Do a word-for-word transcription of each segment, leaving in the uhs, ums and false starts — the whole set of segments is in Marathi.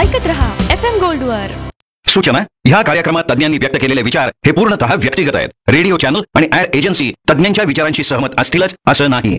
ऐकत रहा एफ एम गोल्ड वर. सूचना, ह्या कार्यक्रमात तज्ञांनी व्यक्त केलेले विचार हे पूर्णतः व्यक्तिगत आहेत. रेडिओ चॅनल आणि ऍड एजन्सी तज्ञांच्या विचारांशी सहमत असतीलच असं नाही.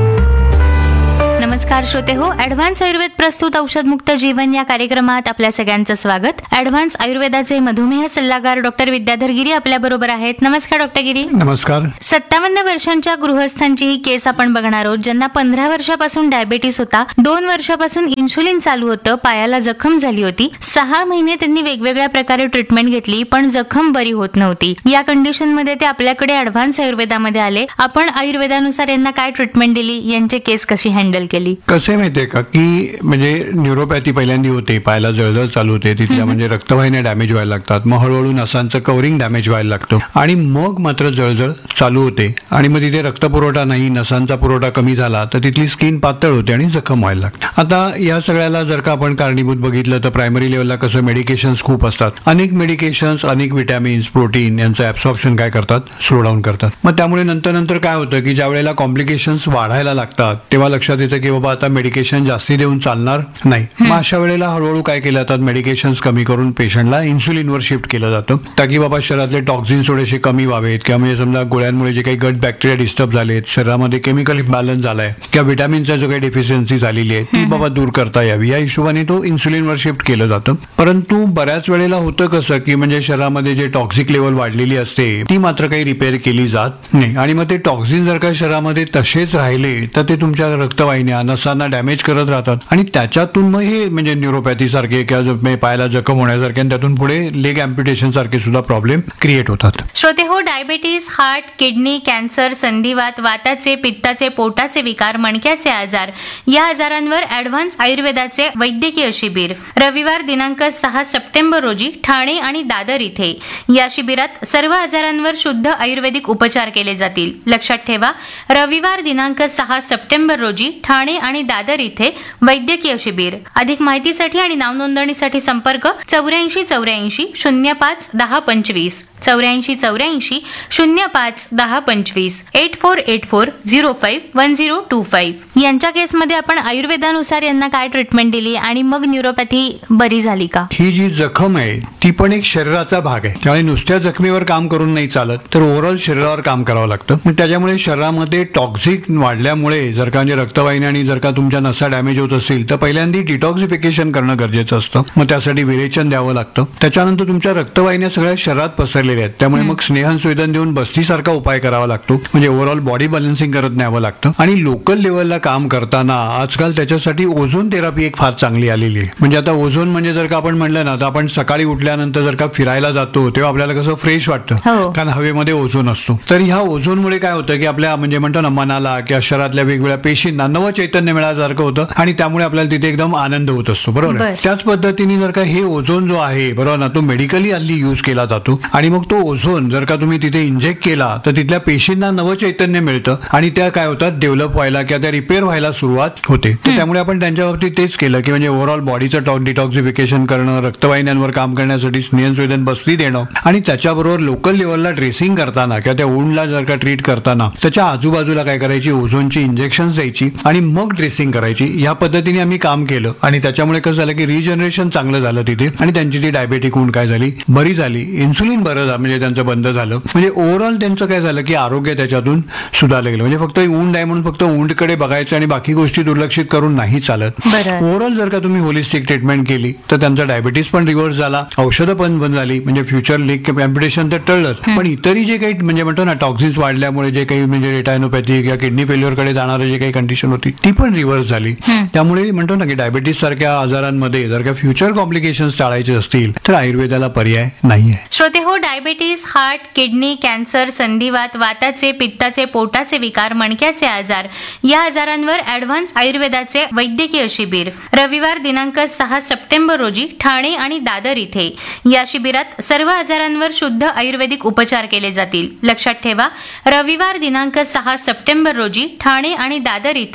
नमस्कार श्रोते हो, ॲडव्हान्स आयुर्वेद प्रस्तुत औषधमुक्त जीवन या कार्यक्रमात आपल्या सगळ्यांचं स्वागत. ॲडव्हान्स आयुर्वेदाचे मधुमेह सल्लागार डॉक्टर विद्याधर गिरी आपल्या बरोबर आहेत. नमस्कार डॉक्टर गिरी. नमस्कार. सत्तावन्न वर्षांच्या गृहस्थांची ही केस आपण बघणार आहोत, ज्यांना पंधरा वर्षापासून डायबेटीस होता, दोन वर्षापासून इन्शुलिन चालू होतं, पायाला जखम झाली होती, सहा महिने त्यांनी वेगवेगळ्या प्रकारे ट्रीटमेंट घेतली पण जखम बरी होत नव्हती. या कंडिशन मध्ये ते आपल्याकडे ॲडव्हान्स आयुर्वेदामध्ये आले. आपण आयुर्वेदानुसार यांना काय ट्रीटमेंट दिली, यांचे केस कशी हँडल केली? कसं माहितीये का की म्हणजे न्यूरोपॅथी पहिल्यांदा होते, पायाला जळजळ चालू होते, तिथल्या म्हणजे रक्तवाहिन्या डॅमेज व्हायला लागतात, मग हळूहळू नसांचं कव्हरिंग डॅमेज व्हायला लागतं आणि मग मात्र जळजळ चालू होते आणि मग तिथे रक्तपुरवठा नाही, नसांचा पुरवठा कमी झाला तर तिथली स्किन पातळ होते आणि जखम व्हायला लागते. आता या सगळ्याला जर का आपण कारणीभूत बघितलं तर प्रायमरी लेवलला कसं मेडिकेशन्स खूप असतात, अनेक मेडिकेशन्स, अनेक विटॅमिन्स, प्रोटीन यांचं ऍब्सॉर्प्शन काय करतात, स्लो डाऊन करतात. मग त्यामुळे नंतर नंतर काय होतं की ज्या वेळेला कॉम्प्लिकेशन्स वाढायला लागतात तेव्हा लक्षात येतं की बाबा आता मेडिकेशन जास्ती देऊन चालणार नाही. मग अशा वेळेला हळूहळू काय केलं जातात, मेडिकेशन्स कमी करून पेशंटला इन्सुलिनवर शिफ्ट केलं जातं ताकी बाबा शरीरातले टॉक्झिन्स थोडेसे कमी व्हावेत किंवा म्हणजे समजा गोळ्यांमुळे जे काही गट बॅक्टेरिया डिस्टर्ब झालेत, शरीरामध्ये केमिकल इम्बॅलन्स झालाय किंवा विटॅमिनचा जो काही डेफिशियन्सी झालेली आहे ती बाबा दूर करता यावी या हिशोबाने तो इन्सुलिनवर शिफ्ट केलं जातं. परंतु बऱ्याच वेळेला होतं कसं की म्हणजे शरीरामध्ये जे टॉक्सिक लेवल वाढलेली असते ती मात्र काही रिपेअर केली जात नाही आणि मग ते टॉक्झिन जर का शरीरामध्ये तसेच राहिले तर ते तुमच्या रक्तवाहिन्या नसांना डॅमेज करत राहतात आणि त्याच्यातून मग हे म्हणजे न्यूरोपॅथी सारखे किंवा पायाला जखम होण्यासारखे आणि त्यातून पुढे लेग अम्प्युटेशन सारखे सुद्धा प्रॉब्लेम क्रिएट होतात. श्रोते हो, डायबिटीस, हार्ट, किडनी, कॅन्सर, संधिवात, वाताचे, पित्ताचे, पोटाचे विकार, मणक्याचे आजार या आजारांवर ॲडव्हान्स आयुर्वेदाचे वैद्यकीय शिबिर रविवार दिनांक सहा सप्टेंबर रोजी ठाणे आणि दादर इथे. या शिबिरात सर्व आजारांवर शुद्ध आयुर्वेदिक उपचार केले जातील. लक्षात ठेवा, रविवार दिनांक सहा सप्टेंबर रोजी ठाणे आणि दादर इथे वैद्यकीय शिबिर. अधिक माहितीसाठी आणि नाव नोंदणीसाठी संपर्क चौऱ्याऐंशी चौऱ्याऐंशी शून्य पाच दहा पंचवीस चौऱ्याऐंशी चौऱ्याऐंशी शून्य पाच दहा पंचवीस eight four eight four zero five one zero to five. यांच्या केसमध्ये आपण आयुर्वेदानुसार यांना काय ट्रीटमेंट दिली आणि मग न्यूरोपॅथी बरी झाली का? ही जी जखम आहे ती पण एक शरीराचा भाग आहे, त्यामुळे नुसत्या जखमीवर काम करून नाही चालत, तर ओव्हरऑल शरीरावर काम करावं लागतं. त्याच्यामुळे शरीरामध्ये टॉक्सिक वाढल्यामुळे जर का म्हणजे रक्तवाहिनी आणि जर का तुमच्या नसा डॅमेज होत असतील तर पहिल्यांदा डिटॉक्सिफिकेशन करणं गरजेचं असतं. मग त्यासाठी विरेचन द्यावं लागतं. त्याच्यानंतर तुमच्या रक्तवाहिन्या सगळ्या शरीरात पसरलेल्या आहेत, त्यामुळे मग स्नेहन स्वेदन देऊन बस्तीसारखा उपाय करावा लागतो, म्हणजे ओव्हरऑल बॉडी बॅलन्सिंग करत न्यावं लागतं. आणि लोकल लेवलला काम करताना आजकाल त्याच्यासाठी ओझोन थेरपी एक फार चांगली आलेली आहे. म्हणजे आता ओझोन म्हणजे जर का आपण म्हणलं ना तर आपण सकाळी उठल्यानंतर जर का फिरायला जातो तेव्हा आपल्याला कसं फ्रेश वाटतं, कारण हवेमध्ये ओझोन असतो. तर ह्या ओझोनमुळे काय होतं की आपल्या म्हणजे म्हणतो ना मनाला किंवा शरीरातल्या वेगवेगळ्या पेशींना नवं चैतन्य मिळाल्यासारखं होतं आणि त्यामुळे आपल्याला तिथे एकदम आनंद होत असतो. बरोबर. त्याच पद्धतीने जर का हे ओझोन जो आहे बरोबर ना तो मेडिकली हल्ली यूज केला जातो आणि मग तो ओझोन जर का तुम्ही तिथे इंजेक्ट केला तर तिथल्या पेशींना नवं चैतन्य मिळतं आणि त्या काय होतात डेव्हलप व्हायला किंवा त्या रिपेअर व्हायला सुरुवात होते. त्यामुळे आपण त्यांच्या बाबतीत तेच केलं की म्हणजे ओव्हरऑल बॉडीचं डिटॉक्सिफिकेशन करणं, रक्तवाहिन्यांवर काम करण्यासाठी स्नेहस्वेदन बसती देणं आणि त्याच्याबरोबर लोकल लेवलला ड्रेसिंग करताना किंवा त्या वुंडला जर का ट्रीट करताना त्याच्या आजूबाजूला काय करायची, ओझोनची इंजेक्शन द्यायची आणि मग ड्रेसिंग करायची. या पद्धतीने आम्ही काम केलं आणि त्याच्यामुळे कसं झालं की रिजनरेशन चांगलं झालं तिथे आणि त्यांची ती डायबेटिक वुंड काय झाली, बरी झाली. इन्सुलिन बरं झालं म्हणजे त्यांचं बंद झालं. म्हणजे ओव्हरऑल त्यांचं काय झालं की आरोग्य त्याच्यातून सुधारलं गेलं. म्हणजे फक्त वुंड आहे म्हणून फक्त वुंडकडे बघायचं आणि बाकी गोष्टी दुर्लक्षित करून नाही चालत. ओव्हरऑल जर का तुम्ही होलिस्टिक ट्रीटमेंट केली तर त्यांचा डायबिटीस पण रिव्हर्स झाला, औषधं पण बंद झाली, म्हणजे फ्युचर लेग अम्प्युटेशन तर टळलंच, पण इतरही जे काही म्हणजे म्हणतो ना टॉक्सिन्स वाढल्यामुळे जे काही म्हणजे रेटायनोपॅथी किंवा किडनी फेल्युअर कडे जाणारे जे काही कंडिशन होती ती पण रिव्हर्स झाली. त्यामुळे म्हणतो ना की डायबिटीस सारख्या आजारांमध्ये जर का फ्युचर कॉम्प्लिकेशन्स टाळायचे असतील तर आयुर्वेदाला पर्याय नाहीये. श्रोते हो, डायबिटीस, हार्ट, किडनी, कॅन्सर, संधिवात, वाताचे, पित्ताचे, पोटाचे विकार, मणक्याचे आजार या आजारांवर ॲडव्हान्स आयुर्वेदाचे वैद्यकीय शिबिर रविवार दिनांक सहा सप्टेंबर रोजी ठाणे आणि दादर इथे. या शिबिरात सर्व आजारांवर शुद्ध आयुर्वेदिक उपचार केले जातील. लक्षात ठेवा, रविवार दिनांक सहा सप्टेंबर रोजी ठाणे आणि दादर इथे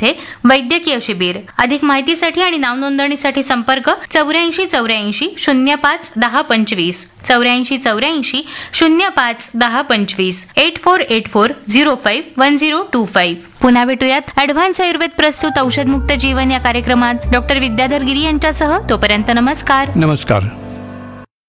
वैद्यकीय शिबिर. अधिक माहितीसाठी आणि नाव नोंदणीसाठी संपर्क चौऱ्याऐंशी चौऱ्याऐंशी शून्य पाच दहा पंचवीस चौऱ्याऐंशी चौऱ्याऐंशी शून्य पाच दहा पंचवीस eight four eight four zero five one zero to five. पुन्हा भेटूयात ॲडव्हान्स आयुर्वेद प्रस्तुत औषधमुक्त जीवन या कार्यक्रमात डॉक्टर विद्याधर गिरी यांच्यासह. तोपर्यंत नमस्कार. नमस्कार.